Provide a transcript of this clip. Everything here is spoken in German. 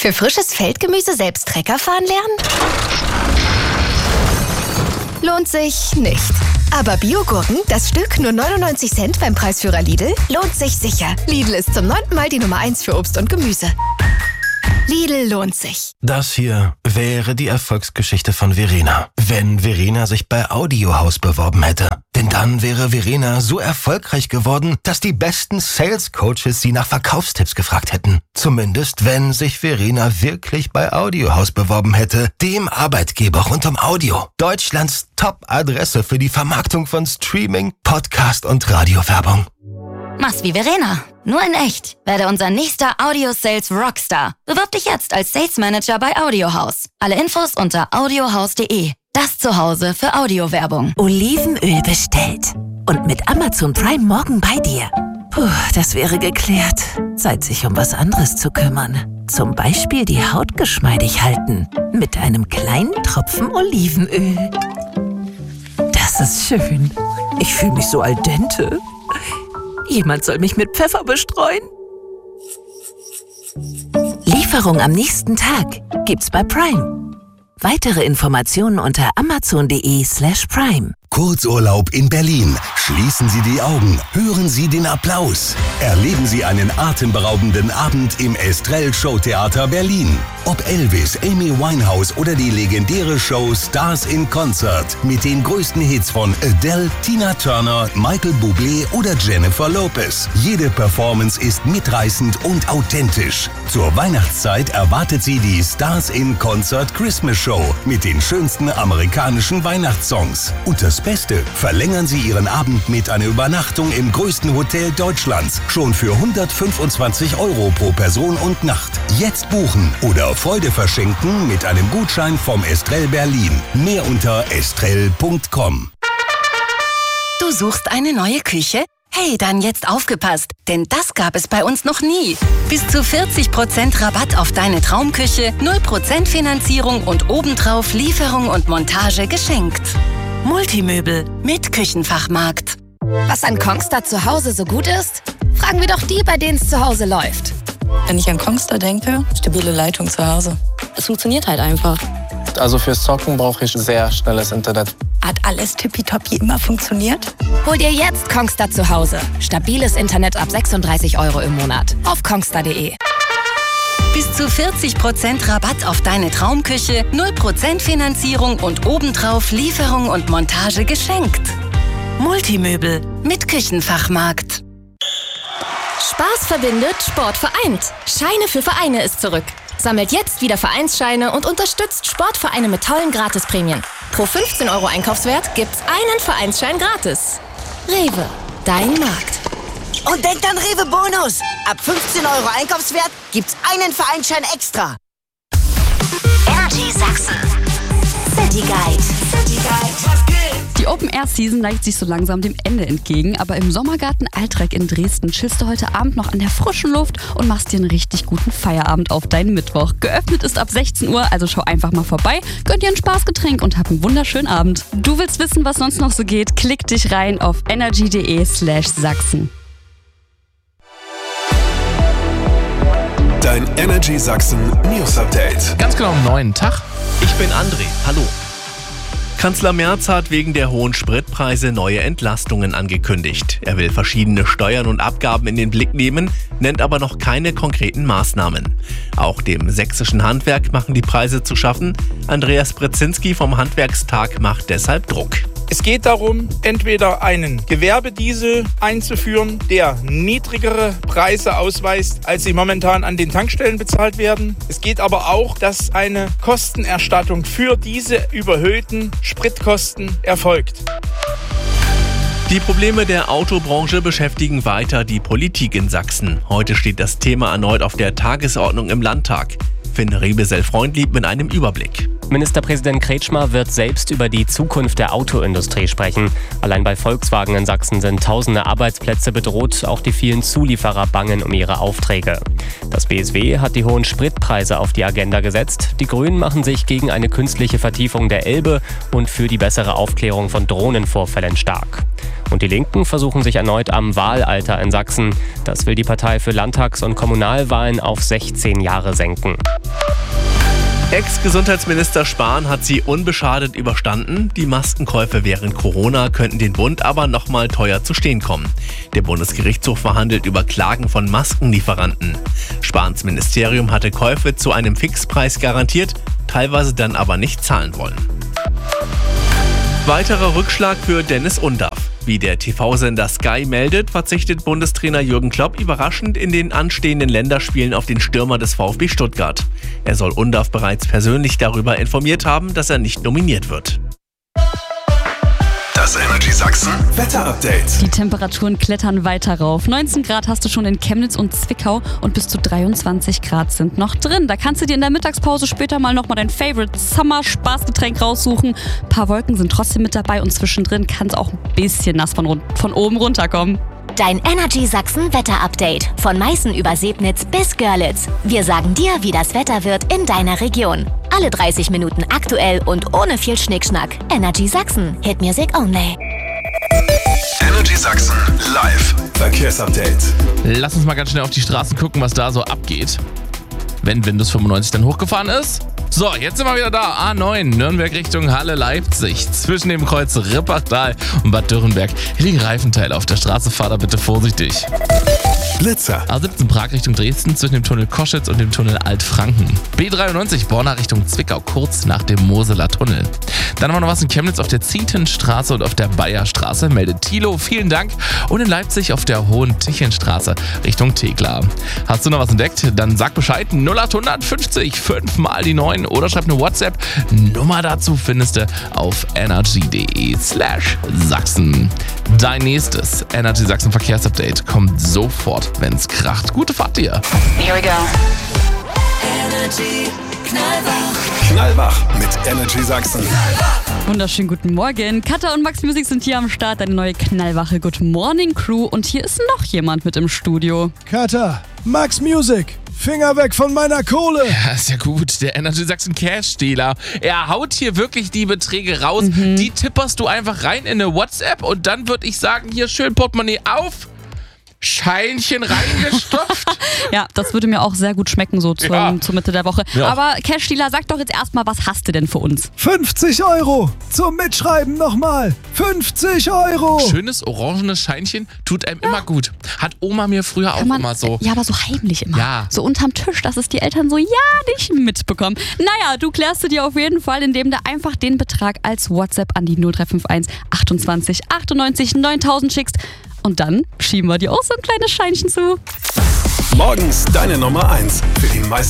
Für frisches Feldgemüse selbst Trecker fahren lernen? Lohnt sich nicht. Aber Biogurken, das Stück nur 99 Cent beim Preisführer Lidl, lohnt sich sicher. Lidl ist zum 9. Mal die Nummer 1 für Obst und Gemüse. Lidl lohnt sich. Das hier wäre die Erfolgsgeschichte von Verena, wenn Verena sich bei Audiohaus beworben hätte. Denn dann wäre Verena so erfolgreich geworden, dass die besten Sales-Coaches sie nach Verkaufstipps gefragt hätten. Zumindest, wenn sich Verena wirklich bei Audiohaus beworben hätte, dem Arbeitgeber rund um Audio. Deutschlands Top-Adresse für die Vermarktung von Streaming, Podcast und Radiowerbung. Mach's wie Verena, nur in echt. Werde unser nächster Audio-Sales Rockstar. Bewirb dich jetzt als Sales Manager bei Audiohaus. Alle Infos unter audiohaus.de. Das Zuhause für Audiowerbung. Olivenöl bestellt. Und mit Amazon Prime morgen bei dir. Puh, das wäre geklärt. Zeit, sich um was anderes zu kümmern. Zum Beispiel die Haut geschmeidig halten. Mit einem kleinen Tropfen Olivenöl. Das ist schön. Ich fühle mich so al dente. Jemand soll mich mit Pfeffer bestreuen. Lieferung am nächsten Tag gibt's bei Prime. Weitere Informationen unter amazon.de/prime. Kurzurlaub in Berlin. Schließen Sie die Augen, hören Sie den Applaus. Erleben Sie einen atemberaubenden Abend im Estrell Showtheater Berlin. Ob Elvis, Amy Winehouse oder die legendäre Show Stars in Concert mit den größten Hits von Adele, Tina Turner, Michael Bublé oder Jennifer Lopez. Jede Performance ist mitreißend und authentisch. Zur Weihnachtszeit erwartet Sie die Stars in Concert Christmas Show mit den schönsten amerikanischen Weihnachtssongs. Und das Beste, verlängern Sie Ihren Abend mit einer Übernachtung im größten Hotel Deutschlands. Schon für 125 € pro Person und Nacht. Jetzt buchen oder Freude verschenken mit einem Gutschein vom Estrell Berlin. Mehr unter estrell.com. Du suchst eine neue Küche? Hey, dann jetzt aufgepasst, denn das gab es bei uns noch nie. Bis zu 40% Rabatt auf deine Traumküche, 0% Finanzierung und obendrauf Lieferung und Montage geschenkt. Multimöbel mit Küchenfachmarkt. Was an Kongstar zu Hause so gut ist? Fragen wir doch die, bei denen es zu Hause läuft. Wenn ich an Kongstar denke, stabile Leitung zu Hause. Es funktioniert halt einfach. Also fürs Zocken brauche ich sehr schnelles Internet. Hat alles tippitoppi immer funktioniert? Hol dir jetzt Kongstar zu Hause. Stabiles Internet ab 36 € im Monat. Auf kongstar.de. Bis zu 40% Rabatt auf deine Traumküche, 0% Finanzierung und obendrauf Lieferung und Montage geschenkt. Multimöbel mit Küchenfachmarkt. Spaß verbindet, Sport vereint. Scheine für Vereine ist zurück. Sammelt jetzt wieder Vereinsscheine und unterstützt Sportvereine mit tollen Gratisprämien. Pro 15 € Einkaufswert gibt's einen Vereinsschein gratis. Rewe, dein Markt. Und denkt an Rewe Bonus. Ab 15 € Einkaufswert gibt's einen Vereinsschein extra. Energy Sachsen. City Guide. Die Open-Air-Season neigt sich so langsam dem Ende entgegen, aber im Sommergarten Altreck in Dresden chillst du heute Abend noch an der frischen Luft und machst dir einen richtig guten Feierabend auf deinen Mittwoch. Geöffnet ist ab 16 Uhr, also schau einfach mal vorbei, gönn dir ein Spaßgetränk und hab einen wunderschönen Abend. Du willst wissen, was sonst noch so geht? Klick dich rein auf energy.de/Sachsen. Dein Energy Sachsen News Update. Ganz genau am neuen Tag. Ich bin André. Hallo. Kanzler Merz hat wegen der hohen Spritpreise neue Entlastungen angekündigt. Er will verschiedene Steuern und Abgaben in den Blick nehmen, nennt aber noch keine konkreten Maßnahmen. Auch dem sächsischen Handwerk machen die Preise zu schaffen. Andreas Brezinski vom Handwerkstag macht deshalb Druck. Es geht darum, entweder einen Gewerbediesel einzuführen, der niedrigere Preise ausweist, als sie momentan an den Tankstellen bezahlt werden. Es geht aber auch, dass eine Kostenerstattung für diese überhöhten Spritkosten erfolgt. Die Probleme der Autobranche beschäftigen weiter die Politik in Sachsen. Heute steht das Thema erneut auf der Tagesordnung im Landtag. Finn Rebesel-Freundlieb mit einem Überblick. Ministerpräsident Kretschmer wird selbst über die Zukunft der Autoindustrie sprechen. Allein bei Volkswagen in Sachsen sind tausende Arbeitsplätze bedroht. Auch die vielen Zulieferer bangen um ihre Aufträge. Das BSW hat die hohen Spritpreise auf die Agenda gesetzt. Die Grünen machen sich gegen eine künstliche Vertiefung der Elbe und für die bessere Aufklärung von Drohnenvorfällen stark. Und die Linken versuchen sich erneut am Wahlalter in Sachsen. Das will die Partei für Landtags- und Kommunalwahlen auf 16 Jahre senken. Ex-Gesundheitsminister Spahn hat sie unbeschadet überstanden. Die Maskenkäufe während Corona könnten den Bund aber nochmal teuer zu stehen kommen. Der Bundesgerichtshof verhandelt über Klagen von Maskenlieferanten. Spahns Ministerium hatte Käufe zu einem Fixpreis garantiert, teilweise dann aber nicht zahlen wollen. Weiterer Rückschlag für Dennis Undaff. Wie der TV-Sender Sky meldet, verzichtet Bundestrainer Jürgen Klopp überraschend in den anstehenden Länderspielen auf den Stürmer des VfB Stuttgart. Er soll Undaff bereits persönlich darüber informiert haben, dass er nicht nominiert wird. Das Energy Sachsen Wetter-Update. Die Temperaturen klettern weiter rauf. 19 Grad hast du schon in Chemnitz und Zwickau und bis zu 23 Grad sind noch drin. Da kannst du dir in der Mittagspause später mal nochmal dein Favorite Summer-Spaßgetränk raussuchen. Ein paar Wolken sind trotzdem mit dabei und zwischendrin kann es auch ein bisschen nass von oben runterkommen. Dein Energy Sachsen Wetter-Update. Von Meißen über Sebnitz bis Görlitz. Wir sagen dir, wie das Wetter wird in deiner Region. Alle 30 Minuten aktuell und ohne viel Schnickschnack. Energy Sachsen. Hit Music only. Energy Sachsen live Verkehrsupdate. Lass uns mal ganz schnell auf die Straßen gucken, was da so abgeht. Wenn Windows 95 dann hochgefahren ist. So, jetzt sind wir wieder da. A9, Nürnberg Richtung Halle-Leipzig. Zwischen dem Kreuz Rippachtal und Bad Dürrenberg. Hier liegen Reifenteile auf der Straße. Fahr da bitte vorsichtig. Blitzer. A17 Prag Richtung Dresden zwischen dem Tunnel Koschitz und dem Tunnel Altfranken. B93 Borna Richtung Zwickau kurz nach dem Moseler Tunnel. Dann haben wir noch was in Chemnitz auf der Zietenstraße und auf der Bayerstraße. Meldet Thilo, vielen Dank. Und in Leipzig auf der Hohen Tichenstraße Richtung Thekla. Hast du noch was entdeckt? Dann sag Bescheid. 0800 50 5 mal die 9 oder schreib eine WhatsApp. Nummer dazu findest du auf energy.de/Sachsen. Dein nächstes Energy Sachsen Verkehrsupdate kommt sofort, wenn's kracht. Gute Fahrt dir. Here we go. Energy Knallwach mit Energy Sachsen. Wunderschönen guten Morgen. Katha und Max Music sind hier am Start. Eine neue knallwache Good Morning Crew. Und hier ist noch jemand mit im Studio. Katha, Max Music. Finger weg von meiner Kohle. Ja, ist ja gut. Der Energy Sachsen Cash-Dealer. Er haut hier wirklich die Beträge raus. Die tipperst du einfach rein in eine WhatsApp und dann würde ich sagen, hier schön Portemonnaie auf. Scheinchen reingestopft. Ja, das würde mir auch sehr gut schmecken, so zur Mitte der Woche. Ja. Aber Cash-Dealer, sag doch jetzt erstmal, was hast du denn für uns? 50 €. Zum Mitschreiben nochmal. 50 €. Schönes orangenes Scheinchen tut einem immer gut. Hat Oma mir früher auch immer so. Ja, aber so heimlich immer. Ja. So unterm Tisch, dass es die Eltern so ja nicht mitbekommen. Naja, du klärst du dir auf jeden Fall, indem du einfach den Betrag als WhatsApp an die 0351 28 98 9000 schickst. Und dann schieben wir dir auch so ein kleines Scheinchen zu. Morgens deine Nummer 1 für die meisten